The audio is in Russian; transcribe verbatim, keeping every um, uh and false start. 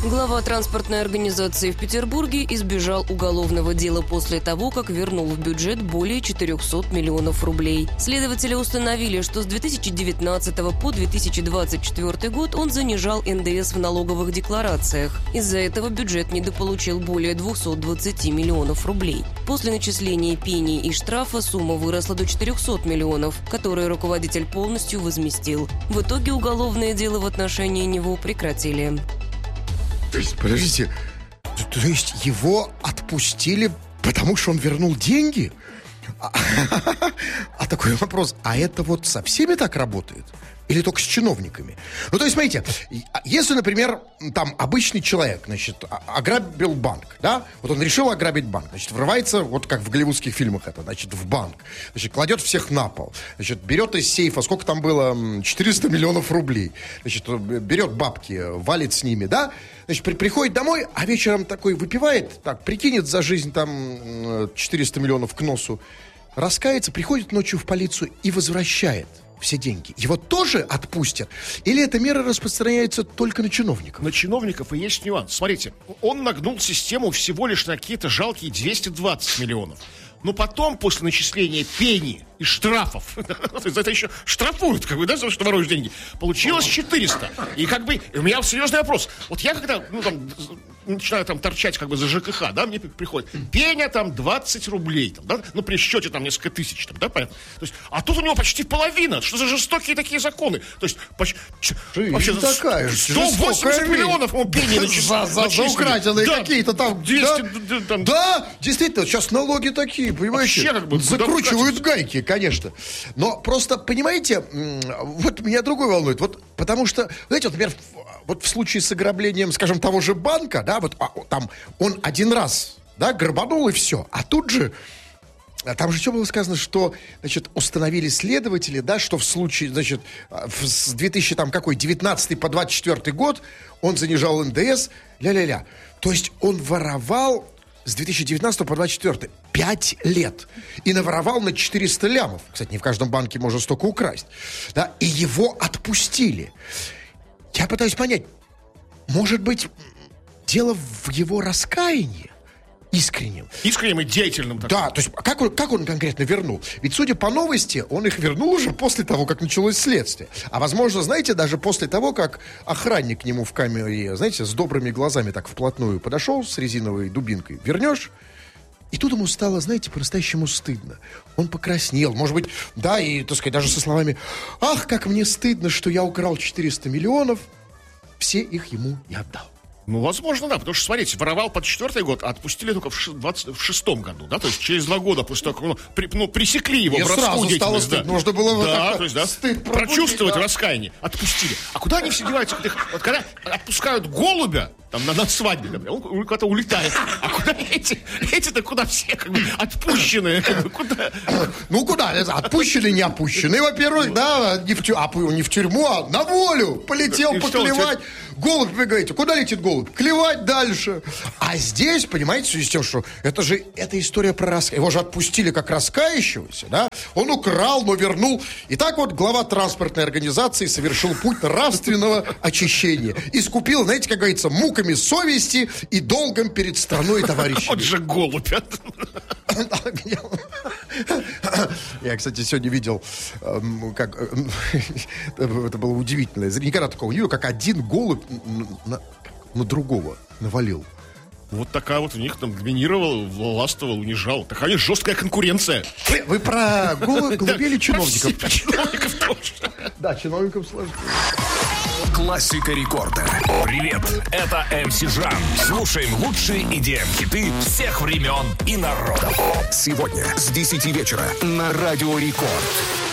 Глава транспортной организации в Петербурге избежал уголовного дела после того, как вернул в бюджет более четыреста миллионов рублей. Следователи установили, что с две тысячи девятнадцатого по две тысячи двадцать четвёртый год он занижал эн дэ эс в налоговых декларациях. Из-за этого бюджет недополучил более двухсот двадцати миллионов рублей. После начисления пений и штрафа сумма выросла до четырехсот миллионов, которые руководитель полностью возместил. В итоге уголовное дело в отношении него прекратили. То есть, подождите, то, то есть его отпустили, потому что он вернул деньги? А, а такой вопрос, а это вот со всеми так работает? Или только с чиновниками? Ну, то есть, смотрите, если, например, там обычный человек, значит, ограбил банк, да, вот он решил ограбить банк, значит, врывается, вот как в голливудских фильмах это, значит, в банк, значит, кладет всех на пол, значит, берет из сейфа, сколько там было, четыреста миллионов рублей, значит, берет бабки, валит с ними, да, значит, при, приходит домой, а вечером такой выпивает, так, прикинет за жизнь там четыреста миллионов к носу, раскается, приходит ночью в полицию и возвращает все деньги. Его тоже отпустят? Или эта мера распространяется только на чиновников? На чиновников и есть нюанс. Смотрите, он нагнул систему всего лишь на какие-то жалкие двести двадцать миллионов. Но потом, после начисления пени и штрафов, за это еще штрафуют, как бы, да, за что воруешь деньги, получилось четыреста. И как бы, у меня серьезный вопрос. Вот я когда, ну, там, начинаю там торчать, как бы, за ЖКХ, да, мне приходит пеня, там, двадцать рублей, там, да, ну, при счете, там, несколько тысяч, там, да, понятно. То есть, а тут у него почти половина. Что за жестокие такие законы? То есть, поч- ч- вообще, такая сто восемьдесят миллионов ему пени начислили. За, за, за украденные да, какие-то там, двести, да, там, да, действительно, сейчас налоги такие, понимаете, вообще, как бы, закручивают гайки, конечно. Но просто, понимаете, вот меня другое волнует. Вот, потому что, знаете, вот, например, вот в случае с ограблением, скажем, того же банка, да, вот а, там он один раз, да, грабанул и все. А тут же, там же что было сказано, что, значит, установили следователи, да, что в случае, значит, с две тысячи девятнадцатого по двадцать четвёртый год он занижал эн дэ эс, ля-ля-ля. То есть он воровал с две тысячи девятнадцатого по двадцать четвёртый пять лет. И наворовал на четыреста лямов. Кстати, не в каждом банке можно столько украсть. Да? И его отпустили. Я пытаюсь понять, может быть, дело в его раскаянии? Искренним. Искренним и деятельным. Так. Да, то есть как он, как он конкретно вернул? Ведь, судя по новости, он их вернул уже после того, как началось следствие. А возможно, знаете, даже после того, как охранник к нему в камере, знаете, с добрыми глазами так вплотную подошел с резиновой дубинкой. Вернешь? И тут ему стало, знаете, по-настоящему стыдно. Он покраснел, может быть, да, и, так сказать, даже со словами: «Ах, как мне стыдно, что я украл четыреста миллионов, все их ему и отдал». Ну, возможно, да, потому что, смотрите, воровал под четвертый год, а отпустили только в двадцать шестом году, да, то есть через два года после того, как ну, при, ну, пресекли его воровскую деятельность. Да. Нужно было да, то есть, да, стыд прочувствовать да. раскаяние. Отпустили. А куда они все деваются? Вот когда отпускают голубя, там, на, на свадьбе, там, он куда-то улетает. А куда эти? Эти-то куда все, как бы, отпущенные? Как бы, куда? Ну, куда? Отпущенные, не опущенные, во-первых, да, не в, тю... а, не в тюрьму, а на волю. Полетел и поклевать. Голубь, вы говорите, куда летит голубь? Клевать дальше. А здесь, понимаете, в связи с тем, что это же, эта история про раскаяние. Его же отпустили как раскаявшегося, да? Он украл, но вернул. И так вот глава транспортной организации совершил путь нравственного очищения. Искупил, знаете, как говорится, муками совести и долгом перед страной и товарищами. Вот же голубь. Я, кстати, сегодня видел, как это было удивительно. Никогда такого не видел, как один голубь на, на другого навалил. Вот такая вот у них там доминировала, властвовала, унижала. Такая жесткая конкуренция. Вы, вы про голубей, голубей или чиновников? Про чиновников тоже. Да, чиновникам сложно. Классика рекорда. Привет, это эм си Жан. Слушаем лучшие и ди эм-хиты всех времен и народов. Сегодня с десяти вечера на Радио Рекорд.